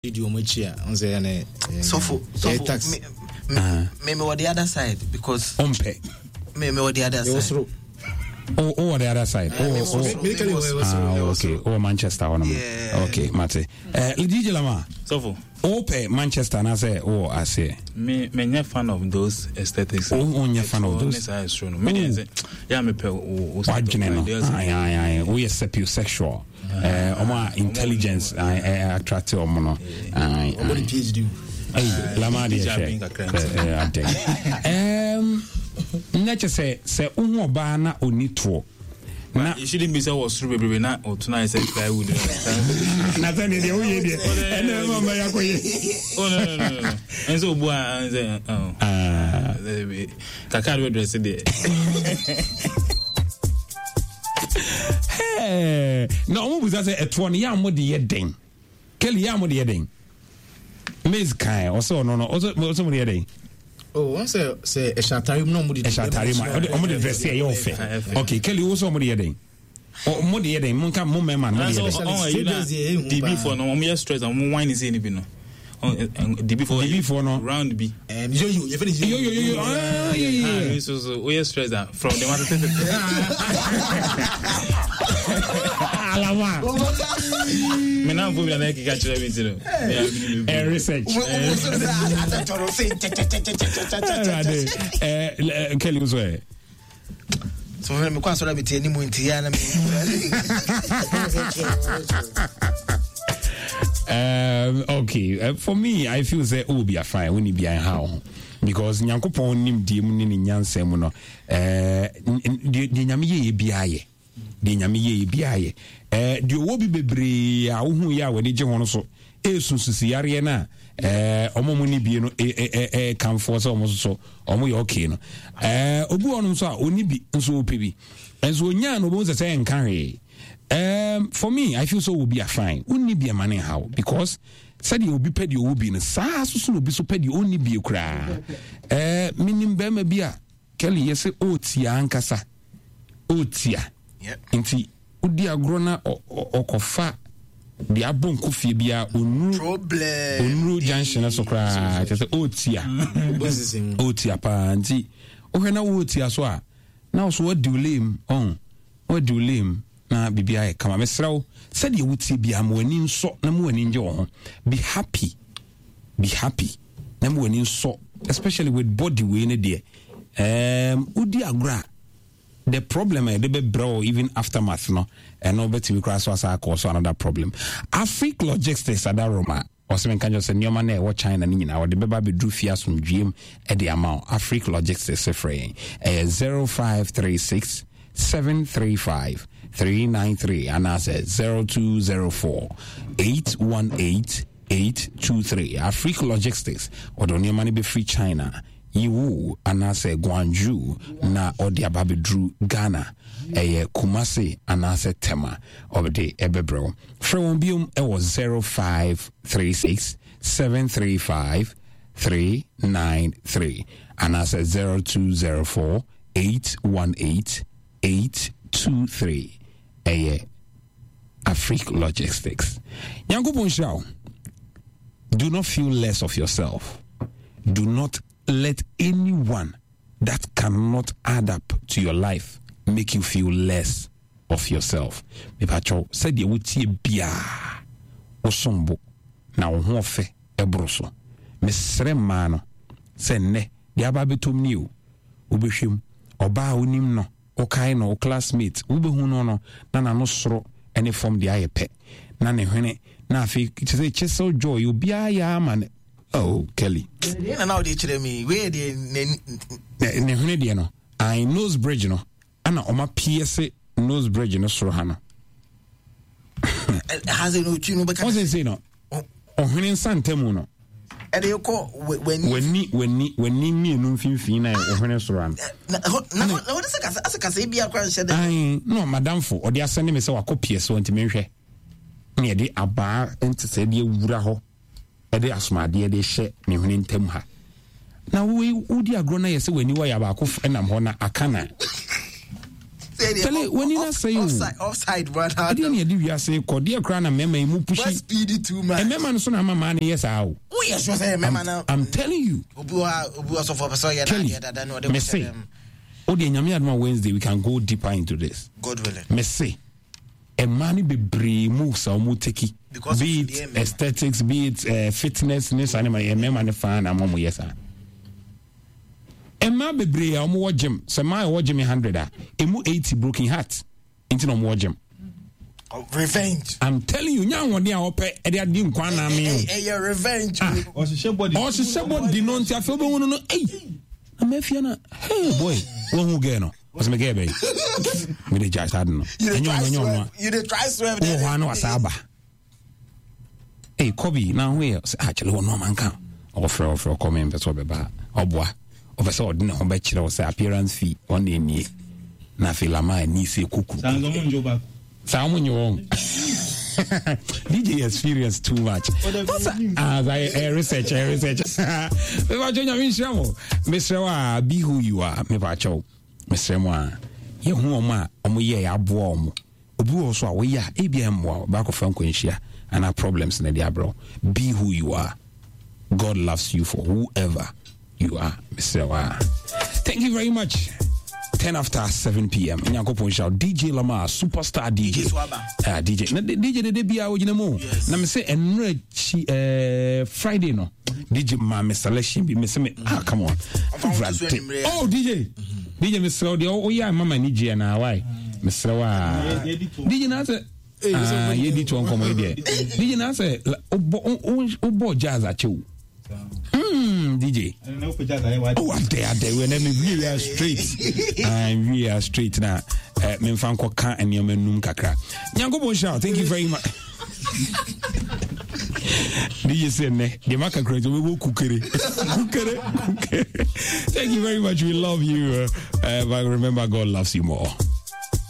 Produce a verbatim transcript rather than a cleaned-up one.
Video much here on the so for so me me the other side because umpe me me the other side. Oh, oh, the other side. Oh, oh, ah, okay. Oh, Manchester, one. Yeah. Okay, Mate. Uh, D J Lama. So for Ope Manchester, and I say, oh, I say. Me, me, not fan of those aesthetics. Oh, only fan of those. Me, yeah, me. What general? Aye, aye, aye. We are sapiosexual. Uh, Oma intelligence. I attract you, mono. Aye. What did PhD? Hey, Lama, the Um. Nature say say unwo ba na onito na you shouldn't be say was true baby na or tonight say I would na tell you we dey and then mama ya koye oh no no no and so boy and say oh ah kaka do dress there hey na omo buza say eto no ya mo de ye den Kelly ya mo de ye den Miss Kai also no no also also mo de ye den. Oh, one say say a shatari no mo di. A shatari ma. O mo dress here you fair. Okay, Kelly also mo dey den. O mo dey den, mon ka mo me man mo dey den. D B for no, mo stress and mo wine is any bi no. D B for D B for no round B. Um yo yo, you finish yo yo yo. Ah, yeah yeah. So so we stress that from the matter. Alama. Me na vo bi na ke ka chere me tiro. Eh research. Eh Kelly was where. So me kwa so na be tani mu ntia na me. Um, okay, uh, for me, I feel say oh be a fine when you be how because Nyankopon nim die mu ni nyanse mu no eh di nyame ye biaye di nyame ye biaye eh di owo bi bebre a wo hu ya we ni je hono so esunsusi yare na eh omo mu ni bie no eh eh eh kamfo so omo so omo ye okay no eh obi onu so a oni bi nso opebi enso onya no bo se enka he. Um, for me, I feel so will be a fine. Only be a money how because said you will be paid you will be in a sa so will be so paid you only be a cry. Uh, meaning Bema Bia Kelly, yes, Otia Ankasa Otia. Yep. Inti Udia Grona or Kofa the Abon Kufi Bia Unu Unu Junction as a cry. Just Otia Otia Panti. Oh, now Otia so now so what do lame on what do lame. Na bibia e kama mesrawo said you would see bia mo ani nso na mo ani nje wo ho be happy be happy na mo ani nso especially with body we ne de um udi agra the problem e de be bro even aftermath no and no bet we cross was cause another problem Africa logistics ada Roma osem kan just say ma na e wo China ni nyina wo de be ba be dru fia somdwiem e de amount Africa logistics e free eh zero five three six seven three five three nine three and I said zero two zero four eight one eight eight two three Africa Logistics or don't your money be free China you and I say Guangzhou na or the ababe drew Ghana a Kumasi and I said Tema over the Ebebro from Bium it was zero five three six seven three five three nine three and I said zero two zero four eight one eight eight two three a Africa Logistics. Yango Bonshao, do not feel less of yourself. Do not let anyone that cannot add up to your life make you feel less of yourself. Mepacho said you would see bia osombo na ohofe ebroso. Mesre mano se ne diaba betum niu ubeshim oba unim no okay no classmate ube hu no no na na no soro any form the ayepe na ne hwene na afi say chesel joy obi aya man oh Kelly na now dey kire me we dey ne hwene de no I nose bridge no ana o ma piese nose bridge no soro ha no has no tu no beka o say no o hwene santem no and you call when when ni when ni when ni me no finfin na o hwene soro an na na what is asa asa kasa bia kwa nhyede ai no madam fo o de asane me se wakopie so ntime nhwe ne de aba ntse de wura ho e de asomade de hye ne hwene ntam ha na we udi agro na yese wani wa ya ba ko enam ho na akana Tell it when you say you offside, offside, brother. I didn't hear you say, Cordia Crown and Mema, you push it. Speedy too much. And Mema, son of my man, yes, how. Oh, yes, was a man. I'm telling you. Me say, oh, the Nyamiadma Wednesday, we can go deeper into this. God willing. Me say, a man be brave moves or muteki. Be it aesthetics, be it uh, fitness, this animal, a man, fan, and mom, yes, sir. A man be brave, I'm watch him. So my watch him a hundred, a mu eighty broken heart into no watch him. Revenge. I'm telling you, now one day I'll pay a dear dim kwana me. Hey, your revenge. Or she said, what? Or she said, what did not tell you? No, hey, I'm a fiona. Hey, boy, one who get no. Was me get baby. Me the judge, I don't know. You the try swear. Oh, I know a saba. Hey, Kobe, now where? Actually, one man can offer offer comment, but so be bad. Oh, boy. Over so, no, bet you was appearance fee one day me. Na feel my niece cuckoo. Someone you own. D J experience too much. As I, I research, I research. Mister Wa, be who you are, me bacho. Mister Wa, you who ma, omu ye abuom. Obu also we ya, A B M wa, back of Francoisia, and our problems in the diabro. Be who you are. God loves you for whoever you are, Mister Wa. Thank you very much. ten after seven p.m. in Yankopon shout D J Lamar, superstar D J. Ah, uh, D J. Na D J de bia o jinemo. Na me say enrechi eh Friday no. D J ma me selection bi me say me ah come on. Oh D J. D J me slow the oh yeah mama ni J na why. Me slow ah. D J na say ah ye di to nkomo ye D J na say obo obo jazz achew. Hmm, D J. Oh, I'm there, there. When I'm really straight, I'm really straight now. Uh, me fanko kan and your menum kakra. Nyango Bonsha, thank you very much. D J said, "Ne, the maka crazy. We will cook it, cook it, cook it." Thank you very much. We love you, uh, uh, but remember, God loves you more.